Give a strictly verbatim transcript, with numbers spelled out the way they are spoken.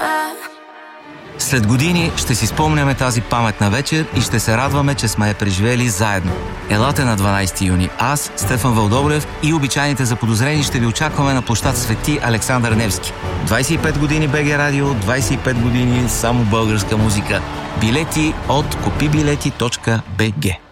След години ще си спомняме тази паметна вечер и ще се радваме, че сме я преживели заедно. Елате на дванайсети юни. Аз, Стефан Вълдобрев и обичайните заподозрени ще ви очакваме на площад Свети Александър Невски. двайсет и пет години БГ Радио, двайсет и пет години само българска музика. Билети от купи билети точка би джи.